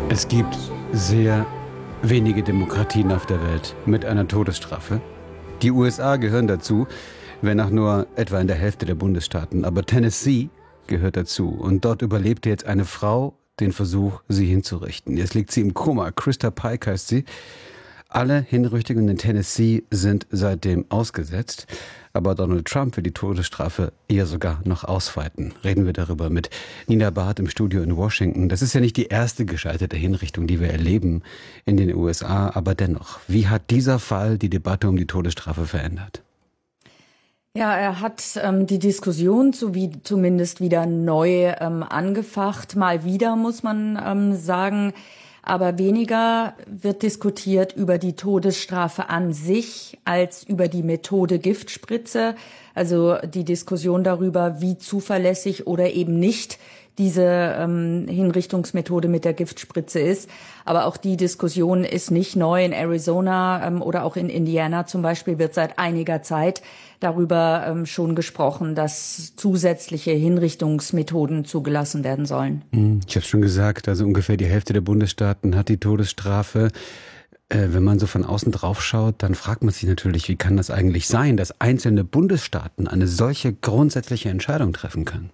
Es gibt sehr wenige Demokratien auf der Welt mit einer Todesstrafe. Die USA gehören dazu, wenn auch nur etwa in der Hälfte der Bundesstaaten. Aber Tennessee gehört dazu. Und dort überlebte jetzt eine Frau den Versuch, sie hinzurichten. Jetzt liegt sie im Koma. Krista Pike heißt sie. Alle Hinrichtungen in Tennessee sind seitdem ausgesetzt. Aber Donald Trump will die Todesstrafe eher sogar noch ausweiten. Reden wir darüber mit Nina Barth im Studio in Washington. Das ist ja nicht die erste gescheiterte Hinrichtung, die wir erleben in den USA. Aber dennoch, wie hat dieser Fall die Debatte um die Todesstrafe verändert? Ja, er hat die Diskussion zumindest wieder neu angefacht. Mal wieder, muss man sagen. Aber weniger wird diskutiert über die Todesstrafe an sich als über die Methode Giftspritze. Also die Diskussion darüber, wie zuverlässig oder eben nicht diese Hinrichtungsmethode mit der Giftspritze ist. Aber auch die Diskussion ist nicht neu. In Arizona oder auch in Indiana zum Beispiel wird seit einiger Zeit darüber schon gesprochen, dass zusätzliche Hinrichtungsmethoden zugelassen werden sollen. Ich habe schon gesagt, also ungefähr die Hälfte der Bundesstaaten hat die Todesstrafe. Wenn man so von außen drauf schaut, dann fragt man sich natürlich, wie kann das eigentlich sein, dass einzelne Bundesstaaten eine solche grundsätzliche Entscheidung treffen können?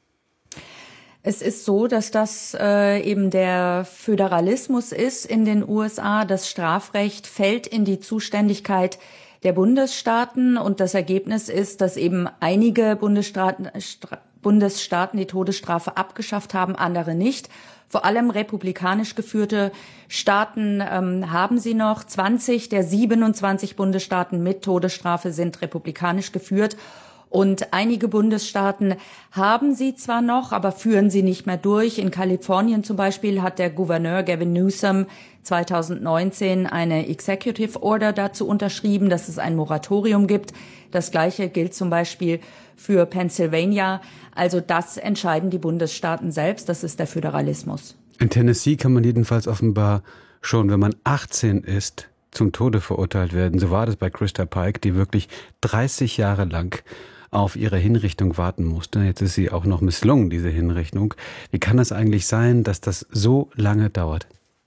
Es ist so, dass das eben der Föderalismus ist in den USA. Das Strafrecht fällt in die Zuständigkeit der Bundesstaaten und das Ergebnis ist, dass eben einige Bundesstaaten die Todesstrafe abgeschafft haben, andere nicht. Vor allem republikanisch geführte Staaten haben sie noch. 20 der 27 Bundesstaaten mit Todesstrafe sind republikanisch geführt. Und einige Bundesstaaten haben sie zwar noch, aber führen sie nicht mehr durch. In Kalifornien zum Beispiel hat der Gouverneur Gavin Newsom 2019 eine Executive Order dazu unterschrieben, dass es ein Moratorium gibt. Das Gleiche gilt zum Beispiel für Pennsylvania. Also das entscheiden die Bundesstaaten selbst. Das ist der Föderalismus. In Tennessee kann man jedenfalls offenbar schon, wenn man 18 ist, zum Tode verurteilt werden. So war das bei Krista Pike, die wirklich 30 Jahre lang auf ihre Hinrichtung warten musste. Jetzt ist sie auch noch misslungen, diese Hinrichtung. Wie kann das eigentlich sein, dass das so lange dauert?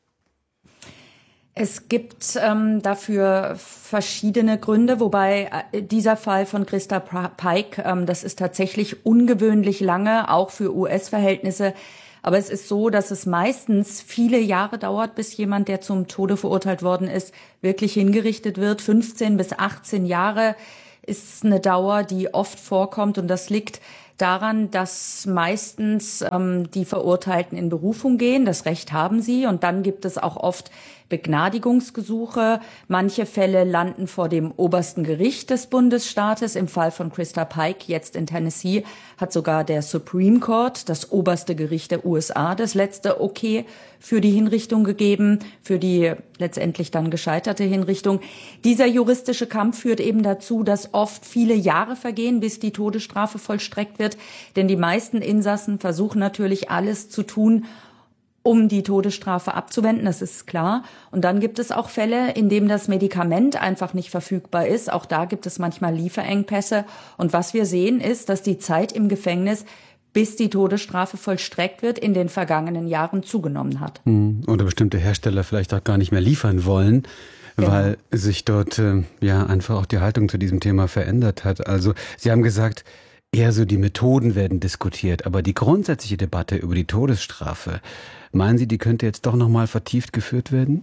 Es gibt dafür verschiedene Gründe, wobei dieser Fall von Krista Pike, das ist tatsächlich ungewöhnlich lange, auch für US-Verhältnisse. Aber es ist so, dass es meistens viele Jahre dauert, bis jemand, der zum Tode verurteilt worden ist, wirklich hingerichtet wird. 15 bis 18 Jahre ist eine Dauer, die oft vorkommt. Und das liegt daran, dass meistens die Verurteilten in Berufung gehen. Das Recht haben sie. Und dann gibt es auch oft Begnadigungsgesuche. Manche Fälle landen vor dem obersten Gericht des Bundesstaates. Im Fall von Krista Pike, jetzt in Tennessee, hat sogar der Supreme Court, das oberste Gericht der USA, das letzte Okay für die Hinrichtung gegeben, für die letztendlich dann gescheiterte Hinrichtung. Dieser juristische Kampf führt eben dazu, dass oft viele Jahre vergehen, bis die Todesstrafe vollstreckt wird. Denn die meisten Insassen versuchen natürlich alles zu tun, um die Todesstrafe abzuwenden, das ist klar. Und dann gibt es auch Fälle, in denen das Medikament einfach nicht verfügbar ist. Auch da gibt es manchmal Lieferengpässe. Und was wir sehen, ist, dass die Zeit im Gefängnis, bis die Todesstrafe vollstreckt wird, in den vergangenen Jahren zugenommen hat. Oder bestimmte Hersteller vielleicht auch gar nicht mehr liefern wollen, genau, weil sich dort einfach auch die Haltung zu diesem Thema verändert hat. Also Sie haben gesagt, eher so die Methoden werden diskutiert, aber die grundsätzliche Debatte über die Todesstrafe, meinen Sie, die könnte jetzt doch nochmal vertieft geführt werden?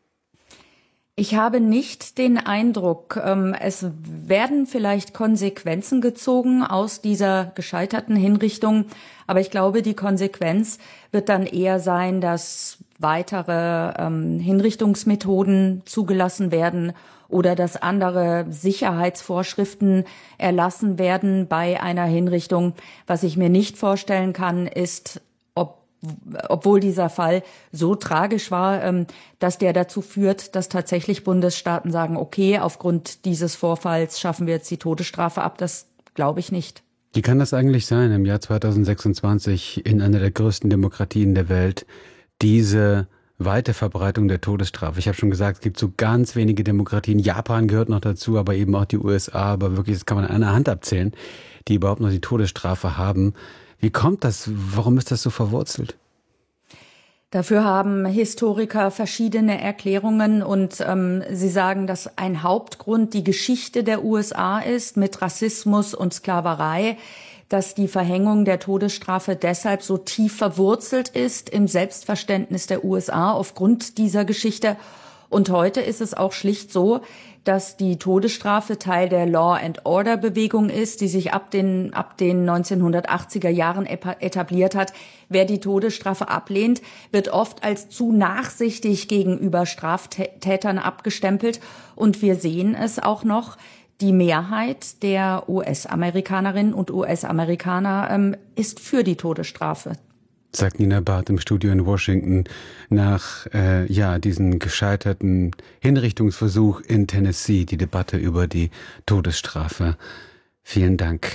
Ich habe nicht den Eindruck, es werden vielleicht Konsequenzen gezogen aus dieser gescheiterten Hinrichtung, aber ich glaube, die Konsequenz wird dann eher sein, dass weitere Hinrichtungsmethoden zugelassen werden oder dass andere Sicherheitsvorschriften erlassen werden bei einer Hinrichtung. Was ich mir nicht vorstellen kann, ist, obwohl dieser Fall so tragisch war, dass der dazu führt, dass tatsächlich Bundesstaaten sagen, okay, aufgrund dieses Vorfalls schaffen wir jetzt die Todesstrafe ab. Das glaube ich nicht. Wie kann das eigentlich sein, im Jahr 2026 in einer der größten Demokratien der Welt, diese weite Verbreitung der Todesstrafe? Ich habe schon gesagt, es gibt so ganz wenige Demokratien. Japan gehört noch dazu, aber eben auch die USA. Aber wirklich, das kann man an einer Hand abzählen, die überhaupt noch die Todesstrafe haben. Wie kommt das? Warum ist das so verwurzelt? Dafür haben Historiker verschiedene Erklärungen und sie sagen, dass ein Hauptgrund die Geschichte der USA ist mit Rassismus und Sklaverei, dass die Verhängung der Todesstrafe deshalb so tief verwurzelt ist im Selbstverständnis der USA aufgrund dieser Geschichte. Und heute ist es auch schlicht so, dass die Todesstrafe Teil der Law-and-Order-Bewegung ist, die sich ab den 1980er Jahren etabliert hat. Wer die Todesstrafe ablehnt, wird oft als zu nachsichtig gegenüber Straftätern abgestempelt. Und wir sehen es auch noch, die Mehrheit der US-Amerikanerinnen und US-Amerikaner ist für die Todesstrafe. Sagt Nina Barth im Studio in Washington nach diesen gescheiterten Hinrichtungsversuch in Tennessee, die Debatte über die Todesstrafe. Vielen Dank.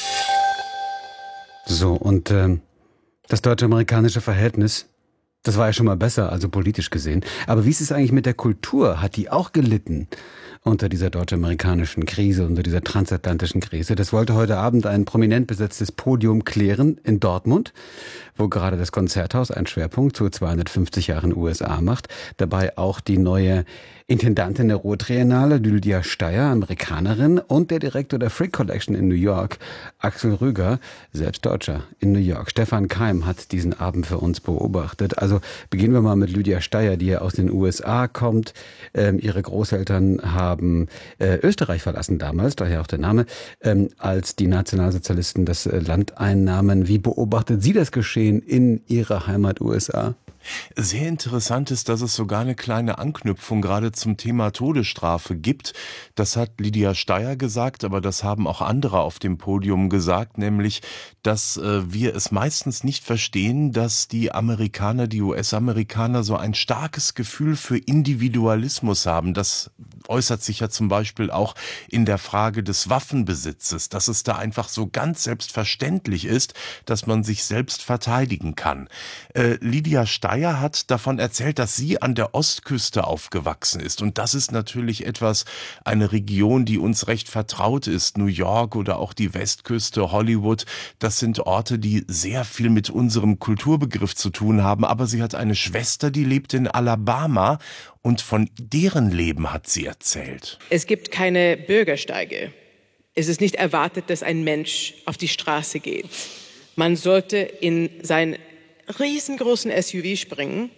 So, und das deutsch-amerikanische Verhältnis, das war ja schon mal besser, also politisch gesehen. Aber wie ist es eigentlich mit der Kultur? Hat die auch gelitten unter dieser deutsch-amerikanischen Krise, unter dieser transatlantischen Krise? Das wollte heute Abend ein prominent besetztes Podium klären in Dortmund, wo gerade das Konzerthaus einen Schwerpunkt zu 250 Jahren USA macht. Dabei auch die neue Intendantin der Ruhr-Triennale, Lydia Steyer, Amerikanerin, und der Direktor der Frick Collection in New York, Axel Rüger, selbst Deutscher in New York. Stefan Keim hat diesen Abend für uns beobachtet. Also beginnen wir mal mit Lydia Steyer, die ja aus den USA kommt. Ihre Großeltern haben Österreich verlassen damals, daher auch der Name, als die Nationalsozialisten das Land einnahmen. Wie beobachtet sie das Geschehen in ihrer Heimat USA? Sehr interessant ist, dass es sogar eine kleine Anknüpfung gerade zum Thema Todesstrafe gibt. Das hat Lydia Steyer gesagt, aber das haben auch andere auf dem Podium gesagt, nämlich, dass wir es meistens nicht verstehen, dass die Amerikaner, die US-Amerikaner so ein starkes Gefühl für Individualismus haben. Das äußert sich ja zum Beispiel auch in der Frage des Waffenbesitzes, dass es da einfach so ganz selbstverständlich ist, dass man sich selbst verteidigen kann. Lydia Steyer hat davon erzählt, dass sie an der Ostküste aufgewachsen ist. Und das ist natürlich eine Region, die uns recht vertraut ist. New York oder auch die Westküste, Hollywood, das sind Orte, die sehr viel mit unserem Kulturbegriff zu tun haben. Aber sie hat eine Schwester, die lebt in Alabama. Und von deren Leben hat sie erzählt. Es gibt keine Bürgersteige. Es ist nicht erwartet, dass ein Mensch auf die Straße geht. Man sollte in sein riesengroßen SUV springen,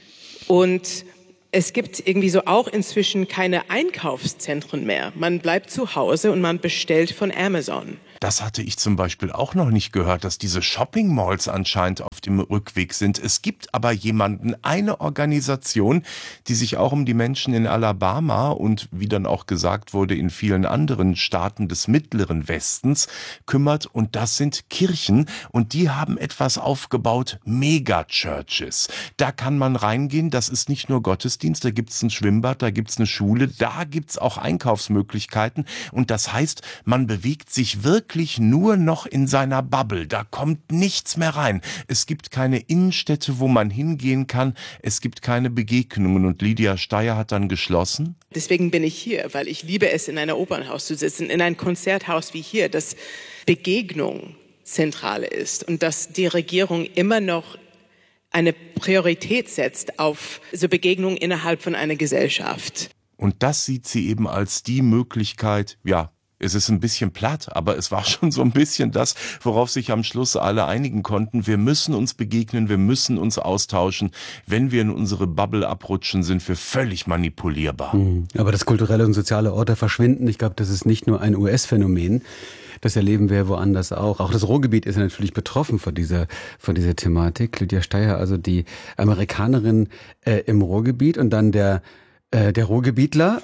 und es gibt irgendwie so auch inzwischen keine Einkaufszentren mehr. Man bleibt zu Hause und man bestellt von Amazon. Das hatte ich zum Beispiel auch noch nicht gehört, dass diese Shopping-Malls anscheinend auf dem Rückweg sind. Es gibt aber eine Organisation, die sich auch um die Menschen in Alabama und, wie dann auch gesagt wurde, in vielen anderen Staaten des Mittleren Westens kümmert. Und das sind Kirchen, und die haben etwas aufgebaut, Mega-Churches. Da kann man reingehen, das ist nicht nur Gottesdienst, da gibt's ein Schwimmbad, da gibt's eine Schule, da gibt's auch Einkaufsmöglichkeiten. Und das heißt, man bewegt sich wirklich nur noch in seiner Bubble. Da kommt nichts mehr rein. Es gibt keine Innenstädte, wo man hingehen kann. Es gibt keine Begegnungen. Und Lydia Steyer hat dann geschlossen: Deswegen bin ich hier, weil ich liebe es, in einem Opernhaus zu sitzen, in einem Konzerthaus wie hier, das Begegnung zentrale ist und dass die Regierung immer noch eine Priorität setzt auf so Begegnungen innerhalb von einer Gesellschaft. Und das sieht sie eben als die Möglichkeit, es ist ein bisschen platt, aber es war schon so ein bisschen das, worauf sich am Schluss alle einigen konnten. Wir müssen uns begegnen, wir müssen uns austauschen. Wenn wir in unsere Bubble abrutschen, sind wir völlig manipulierbar. Aber das kulturelle und soziale Orte verschwinden, ich glaube, das ist nicht nur ein US-Phänomen. Das erleben wir woanders auch. Auch das Ruhrgebiet ist natürlich betroffen von dieser Thematik. Lydia Steyer, also die Amerikanerin im Ruhrgebiet, und dann der Ruhrgebietler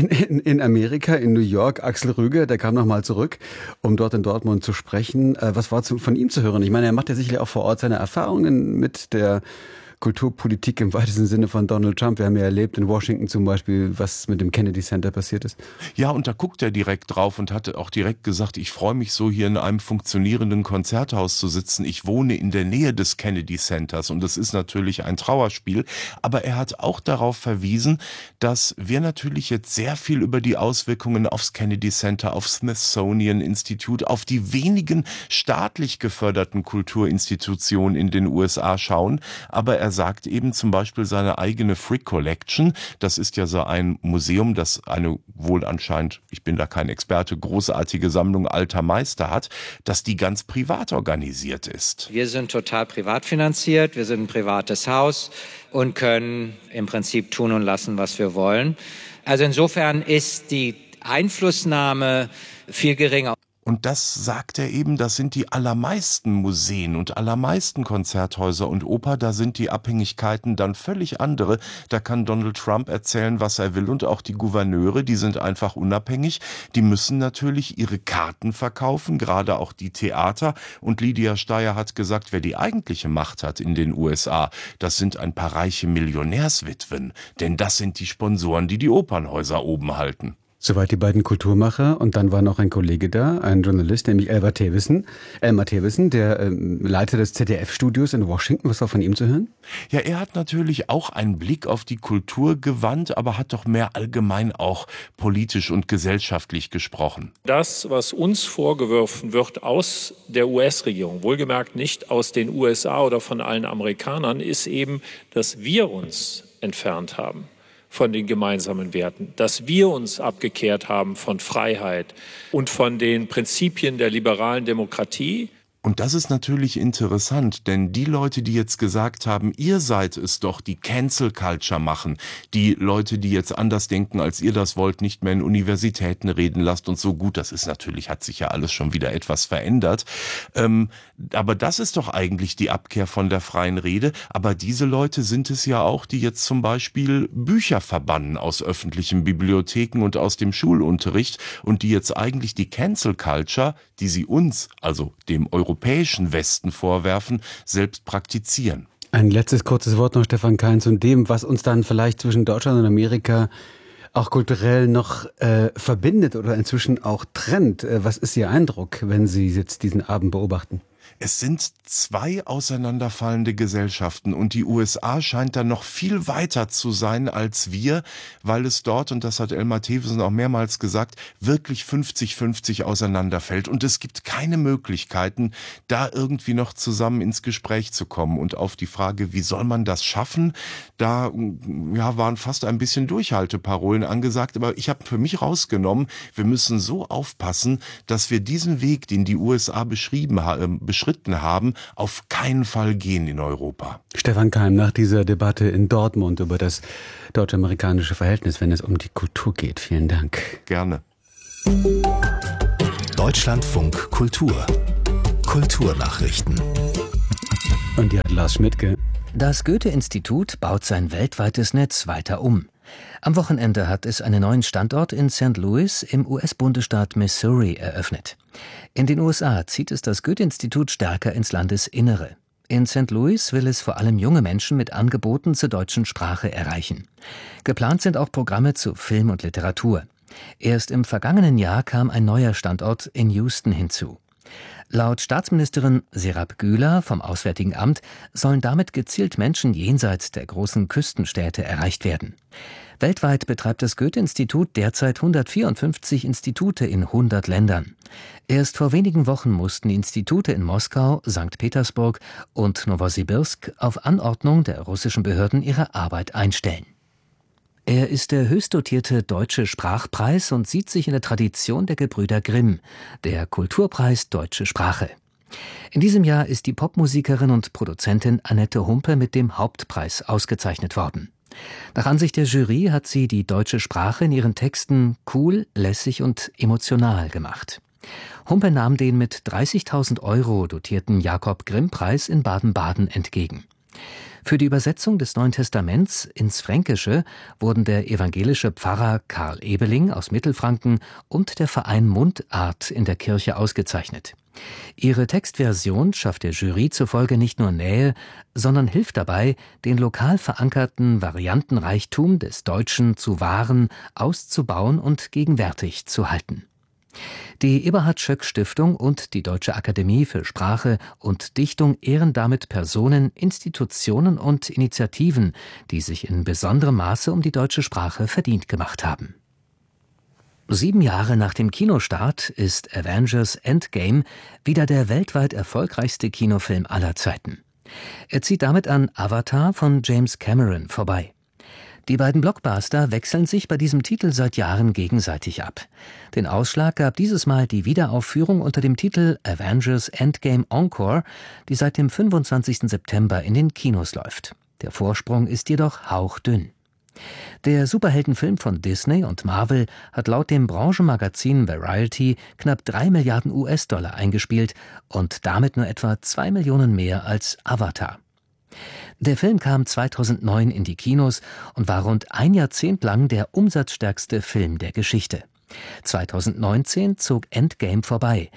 in Amerika, in New York, Axel Rüger, der kam nochmal zurück, um dort in Dortmund zu sprechen. Was war von ihm zu hören? Ich meine, er macht ja sicherlich auch vor Ort seine Erfahrungen mit der Kulturpolitik im weitesten Sinne von Donald Trump. Wir haben ja erlebt in Washington zum Beispiel, was mit dem Kennedy Center passiert ist. Ja, und da guckt er direkt drauf und hatte auch direkt gesagt, ich freue mich so, hier in einem funktionierenden Konzerthaus zu sitzen. Ich wohne in der Nähe des Kennedy Centers, und das ist natürlich ein Trauerspiel. Aber er hat auch darauf verwiesen, dass wir natürlich jetzt sehr viel über die Auswirkungen aufs Kennedy Center, aufs Smithsonian Institute, auf die wenigen staatlich geförderten Kulturinstitutionen in den USA schauen. Aber er er sagt eben zum Beispiel seine eigene Frick Collection, das ist ja so ein Museum, das eine wohl anscheinend, ich bin da kein Experte, großartige Sammlung alter Meister hat, dass die ganz privat organisiert ist. Wir sind total privat finanziert, wir sind ein privates Haus und können im Prinzip tun und lassen, was wir wollen. Also insofern ist die Einflussnahme viel geringer. Und das sagt er eben, das sind die allermeisten Museen und allermeisten Konzerthäuser und Oper, da sind die Abhängigkeiten dann völlig andere. Da kann Donald Trump erzählen, was er will und auch die Gouverneure, die sind einfach unabhängig. Die müssen natürlich ihre Karten verkaufen, gerade auch die Theater. Und Lydia Steyer hat gesagt, wer die eigentliche Macht hat in den USA, das sind ein paar reiche Millionärswitwen. Denn das sind die Sponsoren, die die Opernhäuser oben halten. Soweit die beiden Kulturmacher, und dann war noch ein Kollege da, ein Journalist, nämlich Elmar Thewissen, der Leiter des ZDF-Studios in Washington. Was war von ihm zu hören? Ja, er hat natürlich auch einen Blick auf die Kultur gewandt, aber hat doch mehr allgemein auch politisch und gesellschaftlich gesprochen. Das, was uns vorgeworfen wird aus der US-Regierung, wohlgemerkt nicht aus den USA oder von allen Amerikanern, ist eben, dass wir uns entfernt haben von den gemeinsamen Werten, dass wir uns abgekehrt haben von Freiheit und von den Prinzipien der liberalen Demokratie. Und das ist natürlich interessant, denn die Leute, die jetzt gesagt haben, ihr seid es doch, die Cancel Culture machen, die Leute, die jetzt anders denken, als ihr das wollt, nicht mehr in Universitäten reden lasst und so, gut, das ist natürlich, hat sich ja alles schon wieder etwas verändert. Aber das ist doch eigentlich die Abkehr von der freien Rede. Aber diese Leute sind es ja auch, die jetzt zum Beispiel Bücher verbannen aus öffentlichen Bibliotheken und aus dem Schulunterricht und die jetzt eigentlich die Cancel Culture, die sie uns, also dem europäischen Westen vorwerfen, selbst praktizieren. Ein letztes kurzes Wort noch, Stefan Kainz, und dem, was uns dann vielleicht zwischen Deutschland und Amerika auch kulturell noch verbindet oder inzwischen auch trennt. Was ist Ihr Eindruck, wenn Sie jetzt diesen Abend beobachten? Es sind zwei auseinanderfallende Gesellschaften und die USA scheint da noch viel weiter zu sein als wir, weil es dort, und das hat Elmar Thewissen auch mehrmals gesagt, wirklich 50-50 auseinanderfällt und es gibt keine Möglichkeiten, da irgendwie noch zusammen ins Gespräch zu kommen. Und auf die Frage, wie soll man das schaffen, da waren fast ein bisschen Durchhalteparolen angesagt, aber ich habe für mich rausgenommen, wir müssen so aufpassen, dass wir diesen Weg, den die USA beschritten haben, auf keinen Fall gehen in Europa. Stefan Keim, nach dieser Debatte in Dortmund über das deutsch-amerikanische Verhältnis, wenn es um die Kultur geht. Vielen Dank. Gerne. Deutschlandfunk Kultur. Kulturnachrichten. Und die hat Lars Schmidtke. Das Goethe-Institut baut sein weltweites Netz weiter um. Am Wochenende hat es einen neuen Standort in St. Louis im US-Bundesstaat Missouri eröffnet. In den USA zieht es das Goethe-Institut stärker ins Landesinnere. In St. Louis will es vor allem junge Menschen mit Angeboten zur deutschen Sprache erreichen. Geplant sind auch Programme zu Film und Literatur. Erst im vergangenen Jahr kam ein neuer Standort in Houston hinzu. Laut Staatsministerin Serap Güler vom Auswärtigen Amt sollen damit gezielt Menschen jenseits der großen Küstenstädte erreicht werden. Weltweit betreibt das Goethe-Institut derzeit 154 Institute in 100 Ländern. Erst vor wenigen Wochen mussten die Institute in Moskau, St. Petersburg und Nowosibirsk auf Anordnung der russischen Behörden ihre Arbeit einstellen. Er ist der höchst dotierte Deutsche Sprachpreis und sieht sich in der Tradition der Gebrüder Grimm, der Kulturpreis Deutsche Sprache. In diesem Jahr ist die Popmusikerin und Produzentin Annette Humpe mit dem Hauptpreis ausgezeichnet worden. Nach Ansicht der Jury hat sie die deutsche Sprache in ihren Texten cool, lässig und emotional gemacht. Humpe nahm den mit 30.000 € dotierten Jakob-Grimm-Preis in Baden-Baden entgegen. Für die Übersetzung des Neuen Testaments ins Fränkische wurden der evangelische Pfarrer Karl Ebeling aus Mittelfranken und der Verein Mundart in der Kirche ausgezeichnet. Ihre Textversion schafft der Jury zufolge nicht nur Nähe, sondern hilft dabei, den lokal verankerten Variantenreichtum des Deutschen zu wahren, auszubauen und gegenwärtig zu halten. Die Eberhard-Schöck-Stiftung und die Deutsche Akademie für Sprache und Dichtung ehren damit Personen, Institutionen und Initiativen, die sich in besonderem Maße um die deutsche Sprache verdient gemacht haben. 7 Jahre nach dem Kinostart ist Avengers Endgame wieder der weltweit erfolgreichste Kinofilm aller Zeiten. Er zieht damit an Avatar von James Cameron vorbei. Die beiden Blockbuster wechseln sich bei diesem Titel seit Jahren gegenseitig ab. Den Ausschlag gab dieses Mal die Wiederaufführung unter dem Titel Avengers Endgame Encore, die seit dem 25. September in den Kinos läuft. Der Vorsprung ist jedoch hauchdünn. Der Superheldenfilm von Disney und Marvel hat laut dem Branchenmagazin Variety knapp 3 Milliarden US-Dollar eingespielt und damit nur etwa 2 Millionen mehr als Avatar. Der Film kam 2009 in die Kinos und war rund ein Jahrzehnt lang der umsatzstärkste Film der Geschichte. 2019 zog Endgame vorbei.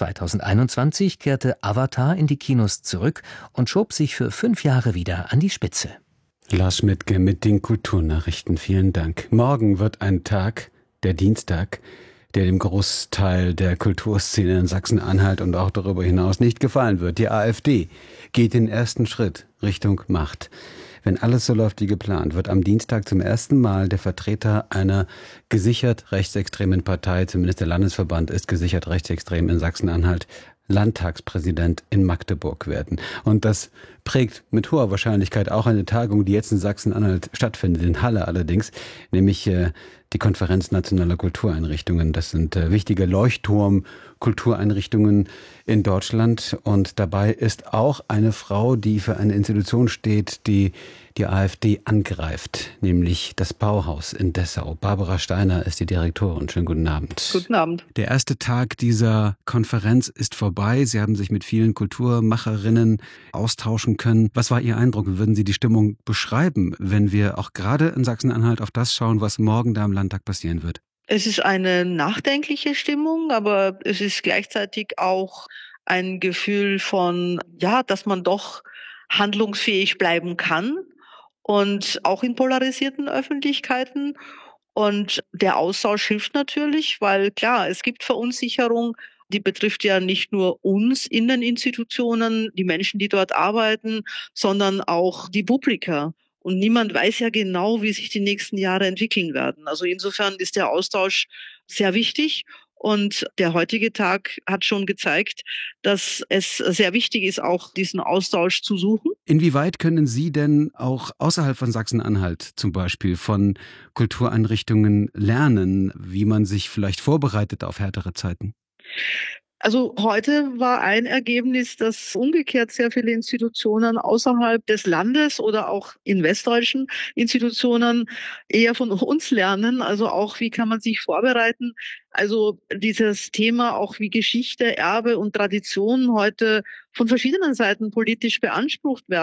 2021 kehrte Avatar in die Kinos zurück und schob sich für 5 Jahre wieder an die Spitze. Lars Schmidtke mit den Kulturnachrichten. Vielen Dank. Morgen wird ein Tag, der Dienstag, der dem Großteil der Kulturszene in Sachsen-Anhalt und auch darüber hinaus nicht gefallen wird. Die AfD geht den ersten Schritt Richtung Macht. Wenn alles so läuft wie geplant, wird am Dienstag zum ersten Mal der Vertreter einer gesichert rechtsextremen Partei, zumindest der Landesverband ist gesichert rechtsextrem in Sachsen-Anhalt, Landtagspräsident in Magdeburg werden. Und das prägt mit hoher Wahrscheinlichkeit auch eine Tagung, die jetzt in Sachsen-Anhalt stattfindet, in Halle allerdings, nämlich die Konferenz nationaler Kultureinrichtungen. Das sind wichtige Leuchtturm-Kultureinrichtungen in Deutschland. Und dabei ist auch eine Frau, die für eine Institution steht, die die AfD angreift, nämlich das Bauhaus in Dessau. Barbara Steiner ist die Direktorin. Schönen guten Abend. Guten Abend. Der erste Tag dieser Konferenz ist vorbei. Sie haben sich mit vielen Kulturmacherinnen austauschen können. Was war Ihr Eindruck? Wie würden Sie die Stimmung beschreiben, wenn wir auch gerade in Sachsen-Anhalt auf das schauen, was morgen da im Landtag passieren wird? Es ist eine nachdenkliche Stimmung, aber es ist gleichzeitig auch ein Gefühl von, ja, dass man doch handlungsfähig bleiben kann und auch in polarisierten Öffentlichkeiten. Und der Austausch hilft natürlich, weil klar, es gibt Verunsicherung, die betrifft ja nicht nur uns in den Institutionen, die Menschen, die dort arbeiten, sondern auch die Publika. Und niemand weiß ja genau, wie sich die nächsten Jahre entwickeln werden. Also insofern ist der Austausch sehr wichtig. Und der heutige Tag hat schon gezeigt, dass es sehr wichtig ist, auch diesen Austausch zu suchen. Inwieweit können Sie denn auch außerhalb von Sachsen-Anhalt zum Beispiel von Kultureinrichtungen lernen, wie man sich vielleicht vorbereitet auf härtere Zeiten? Also heute war ein Ergebnis, dass umgekehrt sehr viele Institutionen außerhalb des Landes oder auch in westdeutschen Institutionen eher von uns lernen. Also auch, wie kann man sich vorbereiten? Also dieses Thema auch wie Geschichte, Erbe und Tradition heute von verschiedenen Seiten politisch beansprucht werden.